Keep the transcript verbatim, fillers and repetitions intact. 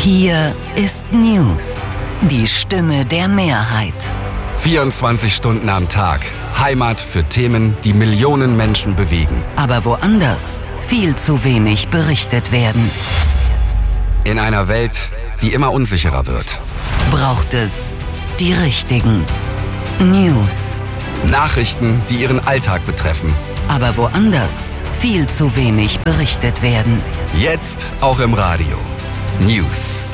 Hier ist News, die Stimme der Mehrheit. vierundzwanzig Stunden am Tag. Heimat für Themen, die Millionen Menschen bewegen. Aber woanders viel zu wenig berichtet werden. In einer Welt, die immer unsicherer wird. Braucht es die richtigen News. Nachrichten, die Ihren Alltag betreffen. Aber woanders viel zu wenig berichtet werden. Jetzt auch im Radio. News.